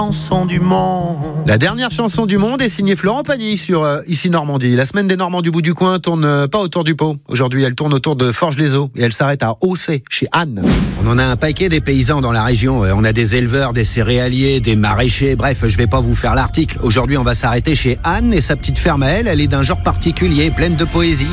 Chanson du monde. La dernière chanson du monde est signée Florent Pagny sur Ici Normandie. La semaine des Normands du bout du coin tourne pas autour du pot. Aujourd'hui, elle tourne autour de Forges-les-Eaux et elle s'arrête à Aussay, chez Anne. On en a un paquet des paysans dans la région. On a des éleveurs, des céréaliers, des maraîchers. Bref, je vais pas vous faire l'article. Aujourd'hui, on va s'arrêter chez Anne et sa petite ferme à elle. Elle est d'un genre particulier, pleine de poésie.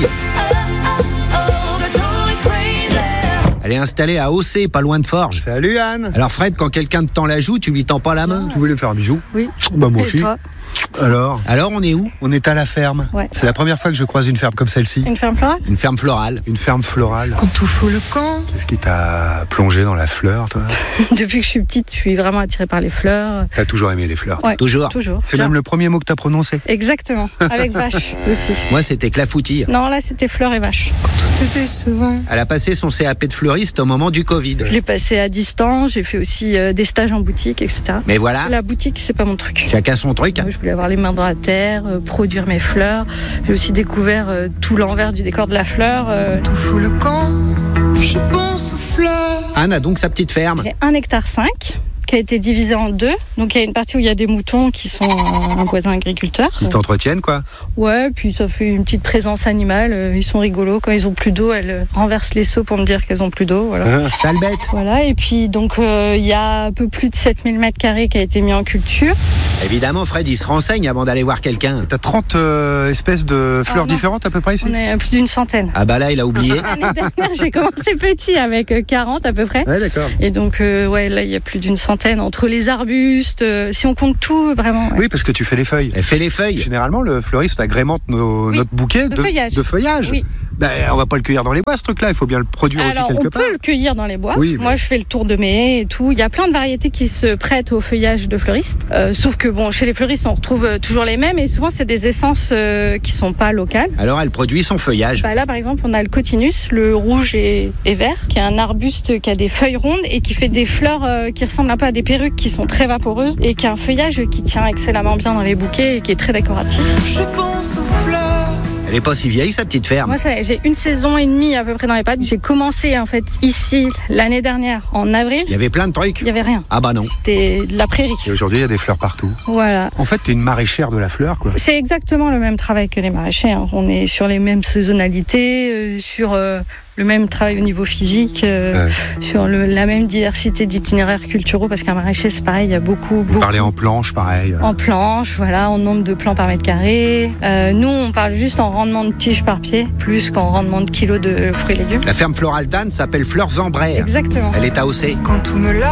Elle est installée à Aussay, pas loin de Forges. Salut Anne. Alors Fred, quand quelqu'un te tend la joue, tu lui tends pas la main. Tu voulais me faire un bisou? Oui. Bah moi Et aussi. toi ? Alors, On est où? on est à la ferme. Ouais. C'est la première fois que je croise une ferme comme celle-ci. Une ferme florale ? Une ferme florale. Une ferme florale. Quand tout fout le camp. Qu'est-ce qui t'a plongé dans la fleur, toi? Depuis que je suis petite, je suis vraiment attirée par les fleurs. T'as toujours aimé les fleurs. Ouais, Toujours. toujours. C'est même le premier mot que t'as prononcé. Exactement. Avec vache aussi. Moi, c'était clafoutis. Non, là, c'était fleurs et vaches. Quand tout est décevant. Elle a passé son CAP de fleuriste au moment du Covid. Je l'ai passé à distance. J'ai fait aussi des stages en boutique, etc. Mais voilà, La boutique, c'est pas mon truc. chacun son truc. Moi, je voulais avoir les mains dans la terre, produire mes fleurs. J'ai aussi découvert tout l'envers du décor de la fleur. Tout fout le camp. Je pense aux fleurs. Anne a donc sa petite ferme. J'ai 1,5 hectare qui a été divisé en deux. Donc il y a une partie où il y a des moutons qui sont un voisin agriculteur. Ils t'entretiennent, quoi. Ouais, puis ça fait une petite présence animale. Ils sont rigolos. Quand ils ont plus d'eau, elles renversent les seaux pour me dire qu'elles ont plus d'eau. Voilà. Sale bête. Voilà. Et puis donc il y a un peu plus de 7000 m² qui a été mis en culture. Évidemment, Fred, il se renseigne avant d'aller voir quelqu'un. T'as 30 espèces de fleurs non. différentes à peu près ici? On est à plus d'une centaine. Ah bah là, il a oublié. L'année dernière, j'ai commencé petit avec 40 à peu près. Ouais, d'accord. Et donc ouais, là il y a plus d'une centaine entre les arbustes. Si on compte tout, vraiment. Ouais. Oui, parce que tu fais les feuilles. Elle fait les feuilles. Généralement, le fleuriste agrémente Oui, notre bouquet de feuillage. Oui. Ben, on va pas le cueillir dans les bois, ce truc-là. Il faut bien le produire Alors, aussi quelque on part. peut le cueillir dans les bois. Oui, mais- Moi, je fais le tour de mes haies et tout. Il y a plein de variétés qui se prêtent au feuillage de fleuristes. Sauf que, bon, chez les fleuristes, on retrouve toujours les mêmes. Et souvent, c'est des essences qui sont pas locales. Alors, elle produit son feuillage. Bah là, par exemple, on a le cotinus, le rouge et vert, qui est un arbuste qui a des feuilles rondes et qui fait des fleurs qui ressemblent un peu à des perruques, qui sont très vaporeuses et qui a un feuillage qui tient excellemment bien dans les bouquets et qui est très décoratif. Je pense aux fleurs. Elle est pas si vieille, sa petite ferme. Moi, j'ai une saison et demie à peu près dans les pattes. J'ai commencé en fait ici l'année dernière en avril. Il y avait plein de trucs. Il n'y avait rien. Ah bah non. C'était de la prairie. Et aujourd'hui, il y a des fleurs partout. Voilà. En fait, t'es une maraîchère de la fleur, quoi. C'est exactement le même travail que les maraîchers. Hein. On est sur les mêmes saisonnalités, sur le même travail au niveau physique, sur la même diversité d'itinéraires culturaux, parce qu'un maraîcher, c'est pareil, il y a beaucoup. Parler en planche, pareil. En planche, voilà, en nombre de plants par mètre carré. Nous, on parle juste en rendement de tiges par pied, plus qu'en rendement de kilos de fruits et légumes. La ferme florale d'Anne s'appelle Fleurs en Bray. Exactement. Elle est à Aussay. Quand tout me lâche.